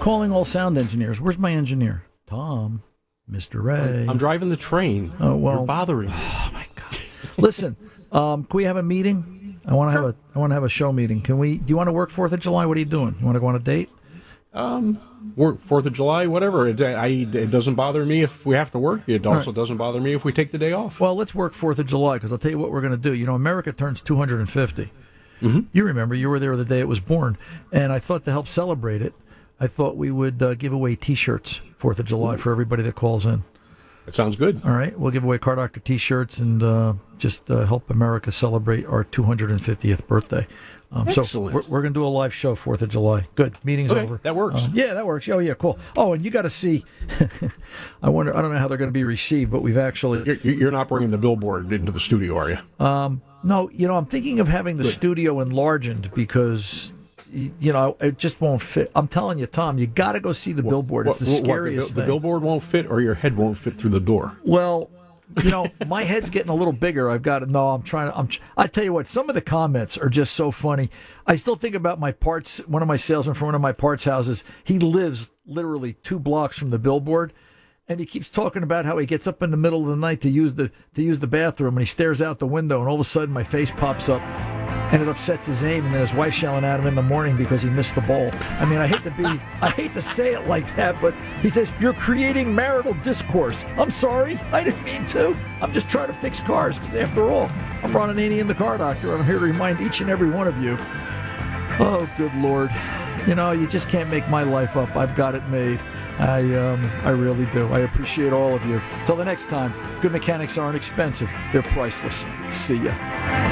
calling all sound engineers. Where's my engineer? Tom, Mr. Ray. I'm driving the train. Oh, well. You're bothering me. Oh, my God. Listen, can we have a meeting? I want to have a show meeting. Do you want to work 4th of July? What are you doing? You want to go on a date? Work 4th of July, whatever. It doesn't bother me if we have to work. It also doesn't bother me if we take the day off. Well, let's work 4th of July, because I'll tell you what we're going to do. You know, America turns 250. Mm-hmm. You remember, you were there the day it was born. And I thought to help celebrate it, I thought we would give away T-shirts 4th of July for everybody that calls in. That sounds good. All right. We'll give away Car Doctor T-shirts and just help America celebrate our 250th birthday. So we're going to do a live show 4th of July. Good. Meeting's over. That works. Yeah, that works. Oh, yeah, cool. Oh, and you got to see. I don't know how they're going to be received, but we've actually. You're not bringing the billboard into the studio, are you? No, I'm thinking of having the studio enlarged because, it just won't fit. I'm telling you, Tom, you got to go see the billboard. It's the scariest thing. The billboard won't fit, or your head won't fit through the door? Well, my head's getting a little bigger. I tell you what, some of the comments are just so funny. I still think about one of my salesmen from one of my parts houses. He lives literally 2 blocks from the billboard. And he keeps talking about how he gets up in the middle of the night to use the bathroom, and he stares out the window, and all of a sudden my face pops up, and it upsets his aim, and then his wife's yelling at him in the morning because he missed the bowl. I mean, I hate to say it like that, but he says, "You're creating marital discourse." I'm sorry, I didn't mean to. I'm just trying to fix cars, because after all, I'm Ron Ananian, the car doctor, and I'm here to remind each and every one of you. Oh, good Lord. You just can't make my life up. I've got it made. I really do. I appreciate all of you. Till the next time, good mechanics aren't expensive. They're priceless. See ya.